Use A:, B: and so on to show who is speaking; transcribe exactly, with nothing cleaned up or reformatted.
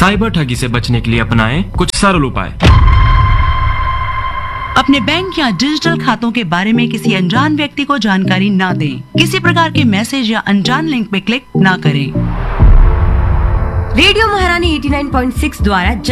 A: Cyber ठगी से बचने के लिए अपनाएं कुछ सरल उपाय।
B: अपने बैंक या डिजिटल खातों के बारे में किसी अनजान व्यक्ति को जानकारी ना दें। किसी प्रकार के मैसेज या अनजान लिंक पे क्लिक ना करें।
C: रेडियो महारानी एटी नाइन पॉइंट सिक्स द्वारा